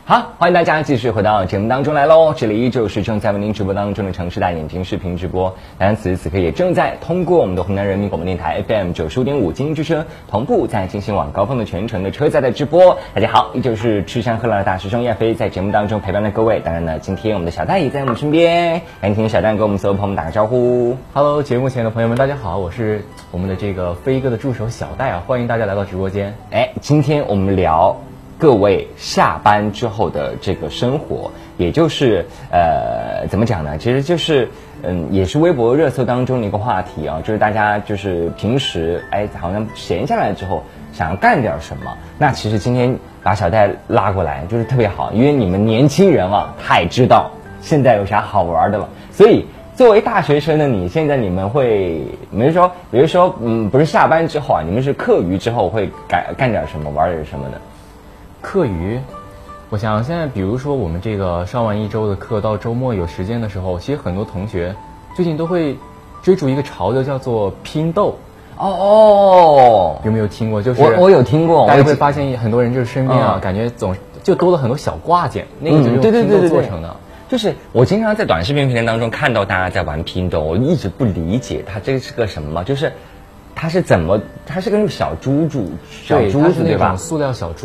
好，欢迎大家继续回到节目当中来喽！这里依旧是正在为您直播当中的城市大眼睛视频直播，当然此时此刻也正在通过我们的湖南人民广播电台 FM 95.5精英之声同步在进行晚高峰的全程的车载的直播。大家好，依旧是吃香喝辣的大师兄叶飞在节目当中陪伴了各位。当然呢，今天我们的小戴也在我们身边，赶紧听小戴跟我们所有朋友们打个招呼。 Hello， 节目前的朋友们，大家好，我是我们的这个飞哥的助手小戴啊，欢迎大家来到直播间。 今天我们聊各位下班之后的这个生活，也就是怎么讲呢？其实就是也是微博热搜当中的一个话题啊，就是大家就是平时好像闲下来之后想要干点什么。那其实今天把小戴拉过来就是特别好，因为你们年轻人啊太知道现在有啥好玩的了，所以作为大学生的你，现在你们会，比如说不是下班之后啊，你们是课余之后会干点什么，玩点什么的？ 课余，我想现在比如说我们这个上完一周的课，到周末有时间的时候，其实很多同学最近都会追逐一个潮流，叫做拼豆。有没有听过？就是我有听过， 大家会发现很多人就是身边啊，感觉总就多了很多小挂件，那个就是用拼豆做成的。 就是我经常在短视频平台当中看到大家在玩拼豆，我一直不理解它这是个什么，就是它是个那种小珠子对吧？ 塑料小珠。